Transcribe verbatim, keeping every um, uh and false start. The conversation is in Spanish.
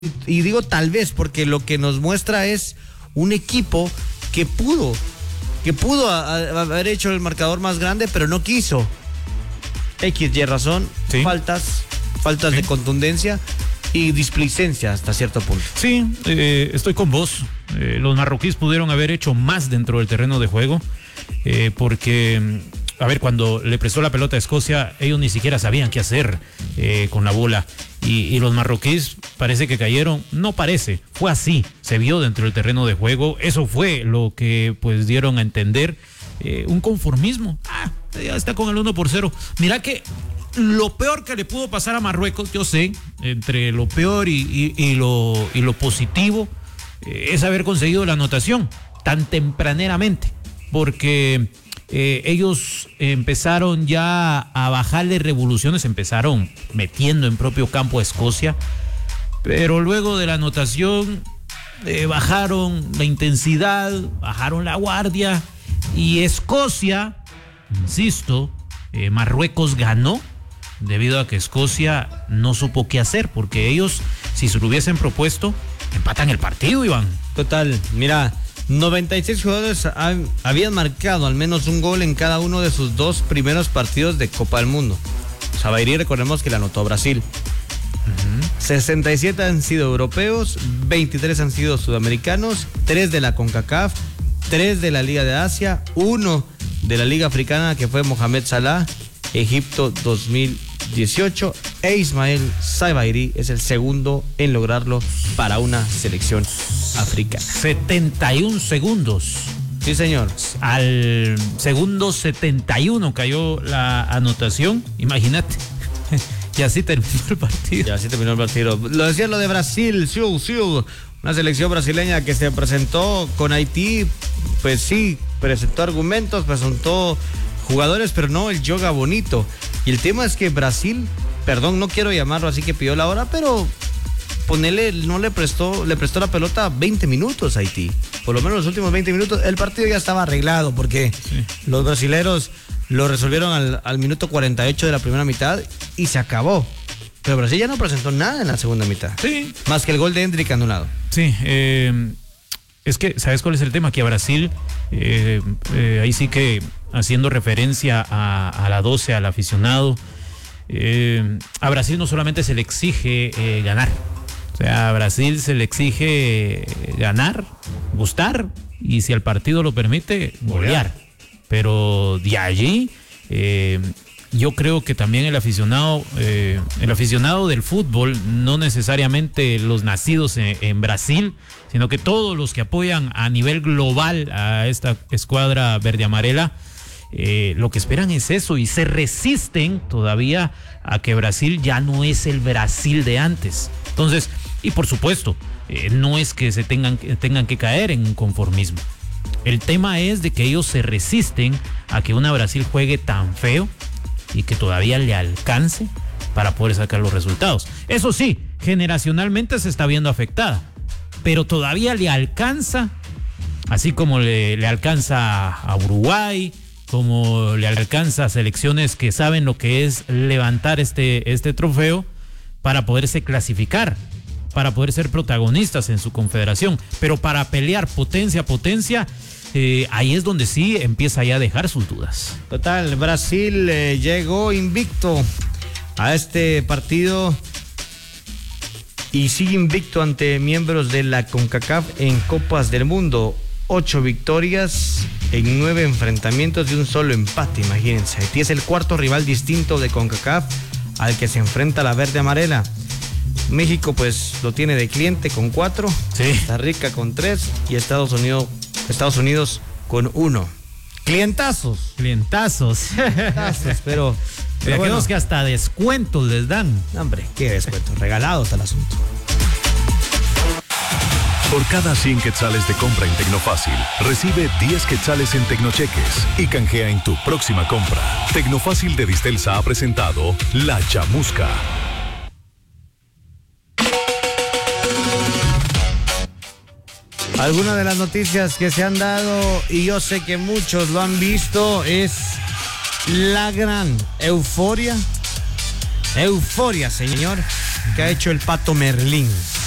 Y digo tal vez porque lo que nos muestra es un equipo que pudo, que pudo a, a, haber hecho el marcador más grande, pero no quiso. X Y razón, sí. faltas, faltas sí. de contundencia y displicencia hasta cierto punto. Sí, eh, estoy con vos. Eh, los marroquíes pudieron haber hecho más dentro del terreno de juego, eh, porque, a ver, cuando le prestó la pelota a Escocia, ellos ni siquiera sabían qué hacer eh, con la bola. Y, y los marroquíes parece que cayeron, no parece, fue así, se vio dentro del terreno de juego, eso fue lo que pues dieron a entender, eh, un conformismo, ah, ya está con el uno por cero. Mira que lo peor que le pudo pasar a Marruecos, yo sé, entre lo peor y, y, y, lo, y lo positivo, eh, es haber conseguido la anotación tan tempraneramente, porque Eh, ellos empezaron ya a bajarle revoluciones, empezaron metiendo en propio campo a Escocia, pero luego de la anotación eh, bajaron la intensidad, bajaron la guardia y Escocia, insisto, eh, Marruecos ganó debido a que Escocia no supo qué hacer, porque ellos, si se lo hubiesen propuesto, empatan el partido, Iván. Total, mira, noventa y seis jugadores habían marcado al menos un gol en cada uno de sus dos primeros partidos de Copa del Mundo. Sabairí, recordemos que le anotó a Brasil. Uh-huh. sesenta y siete han sido europeos, veintitrés han sido sudamericanos, tres de la CONCACAF, tres de la Liga de Asia, uno de la Liga Africana que fue Mohamed Salah, Egipto dos mil dieciocho, e Ismael Sabairí es el segundo en lograrlo para una selección africana. setenta y un segundos. Sí, señor. Al segundo setenta y uno cayó la anotación, imagínate. Y así terminó el partido. Y así terminó el partido. Lo decía lo de Brasil, Siu, Siu, una selección brasileña que se presentó con Haití, pues sí, presentó argumentos, presentó jugadores, pero no el yoga bonito. Y el tema es que Brasil, perdón, no quiero llamarlo así que pidió la hora, pero ponele, no le prestó, le prestó la pelota veinte minutos a Haití. Por lo menos los últimos veinte minutos, el partido ya estaba arreglado porque sí. los brasileros lo resolvieron al, al minuto cuarenta y ocho de la primera mitad y se acabó. Pero Brasil ya no presentó nada en la segunda mitad. Sí. Más que el gol de Hendrick anulado. Sí, eh, es que, ¿sabes cuál es el tema? Que a Brasil, eh, eh, ahí sí que haciendo referencia a, a la doce, al aficionado, eh, a Brasil no solamente se le exige eh, ganar, o sea, a Brasil se le exige ganar, gustar y si el partido lo permite, golear. Pero de allí, eh, yo creo que también el aficionado, eh, el aficionado del fútbol, no necesariamente los nacidos en, en Brasil, sino que todos los que apoyan a nivel global a esta escuadra verde amarela, eh, lo que esperan es eso y se resisten todavía a que Brasil ya no es el Brasil de antes. Entonces, y por supuesto, eh, no es que se tengan, tengan que caer en un conformismo. El tema es de que ellos se resisten a que una Brasil juegue tan feo y que todavía le alcance para poder sacar los resultados. Eso sí, generacionalmente se está viendo afectada, pero todavía le alcanza, así como le, le alcanza a Uruguay, como le alcanza a selecciones que saben lo que es levantar este, este trofeo para poderse clasificar, para poder ser protagonistas en su confederación, pero para pelear potencia a potencia, eh, ahí es donde sí empieza ya a dejar sus dudas. Total, Brasil eh, llegó invicto a este partido y sigue invicto ante miembros de la CONCACAF en Copas del Mundo. Ocho victorias en nueve enfrentamientos y un solo empate, imagínense. Haití es el cuarto rival distinto de CONCACAF al que se enfrenta la verde amarela. México pues lo tiene de cliente con cuatro, sí. Costa Rica con tres y Estados Unidos, Estados Unidos con uno. Clientazos. Clientazos. Clientazos, pero... pero bueno, que hasta descuentos les dan. Hombre, qué descuentos, regalados al asunto. Por cada cien quetzales de compra en Tecnofácil, recibe diez quetzales en Tecnocheques y canjea en tu próxima compra. Tecnofácil de Distelsa ha presentado La Chamusca. Algunas de las noticias que se han dado, y yo sé que muchos lo han visto, es la gran euforia, euforia, señor, que ha hecho el Pato Merlín.